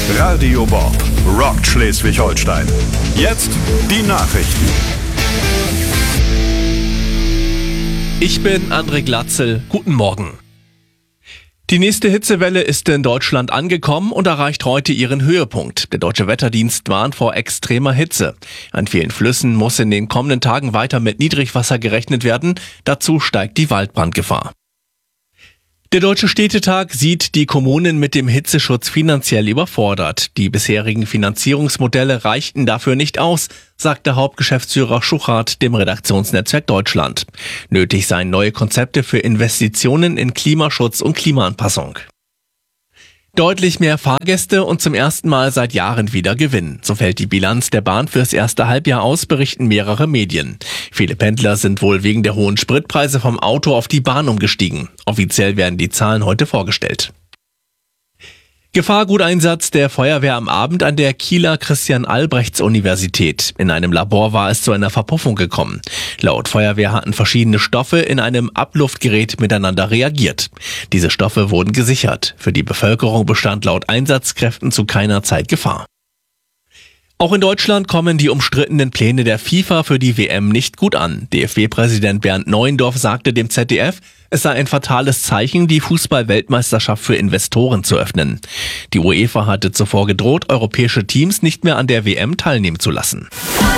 Radio Bob rockt Schleswig-Holstein. Jetzt die Nachrichten. Ich bin André Glatzel. Guten Morgen. Die nächste Hitzewelle ist in Deutschland angekommen und erreicht heute ihren Höhepunkt. Der Deutsche Wetterdienst warnt vor extremer Hitze. An vielen Flüssen muss in den kommenden Tagen weiter mit Niedrigwasser gerechnet werden. Dazu steigt die Waldbrandgefahr. Der Deutsche Städtetag sieht die Kommunen mit dem Hitzeschutz finanziell überfordert. Die bisherigen Finanzierungsmodelle reichten dafür nicht aus, sagte Hauptgeschäftsführer Schuchart dem Redaktionsnetzwerk Deutschland. Nötig seien neue Konzepte für Investitionen in Klimaschutz und Klimaanpassung. Deutlich mehr Fahrgäste und zum ersten Mal seit Jahren wieder Gewinn. So fällt die Bilanz der Bahn fürs erste Halbjahr aus, berichten mehrere Medien. Viele Pendler sind wohl wegen der hohen Spritpreise vom Auto auf die Bahn umgestiegen. Offiziell werden die Zahlen heute vorgestellt. Gefahrguteinsatz der Feuerwehr am Abend an der Kieler Christian-Albrechts-Universität. In einem Labor war es zu einer Verpuffung gekommen. Laut Feuerwehr hatten verschiedene Stoffe in einem Abluftgerät miteinander reagiert. Diese Stoffe wurden gesichert. Für die Bevölkerung bestand laut Einsatzkräften zu keiner Zeit Gefahr. Auch in Deutschland kommen die umstrittenen Pläne der FIFA für die WM nicht gut an. DFB-Präsident Bernd Neuendorf sagte dem ZDF, es sei ein fatales Zeichen, die Fußball-Weltmeisterschaft für Investoren zu öffnen. Die UEFA hatte zuvor gedroht, europäische Teams nicht mehr an der WM teilnehmen zu lassen.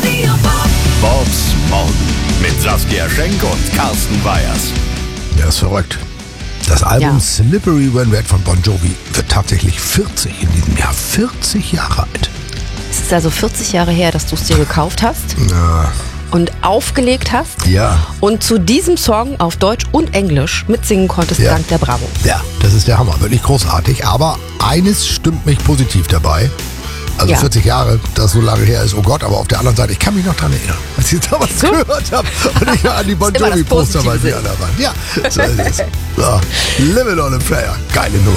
Bobs Morgen mit Saskia Schenk und Carsten Weyers. Der ist verrückt. Das Album Slippery When Wet von Bon Jovi wird tatsächlich 40 in diesem Jahr. 40 Jahre alt. Es ist also 40 Jahre her, dass du es dir gekauft hast und aufgelegt hast und zu diesem Song auf Deutsch und Englisch mitsingen konntest dank der Bravo. Ja, das ist der Hammer, wirklich großartig. Aber eines stimmt mich positiv dabei. Also 40 Jahre, das so lange her ist, oh Gott, aber auf der anderen Seite, ich kann mich noch dran erinnern, als ich damals gehört habe und ich an die Bon Jovi-Poster bei mir an der Wand. Ja, so ist es. So, Live It on a Prayer, geile Nummer.